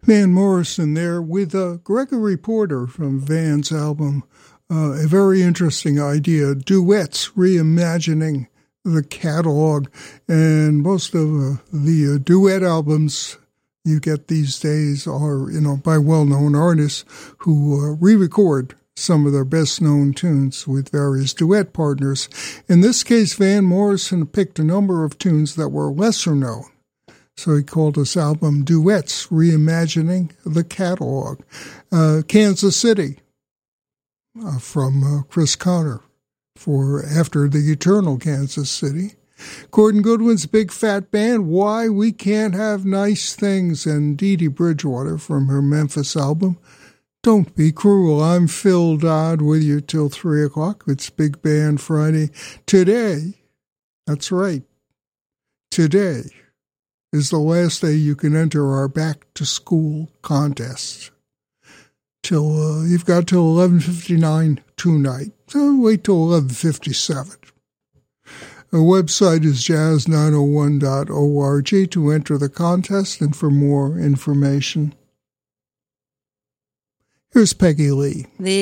Van Morrison there with Gregory Porter from Van's album. A very interesting idea, duets reimagining the catalog. And most of the duet albums you get these days are, by well-known artists who re-record some of their best-known tunes with various duet partners. In this case, Van Morrison picked a number of tunes that were lesser known. So he called his album Duets, Reimagining the Catalog. Kansas City from Chris Connor for After the Eternal Kansas City. Gordon Goodwin's Big Fat Band, Why We Can't Have Nice Things, and Dee Dee Bridgewater from her Memphis album, Don't Be Cruel. I'm Phil Dodd with you till 3 o'clock. It's Big Band Friday. Today, that's right, today is the last day you can enter our back-to-school contest. You've got till 11:59 tonight. So wait till 11:57. Our website is jazz901.org to enter the contest and for more information. Here's Peggy Lee.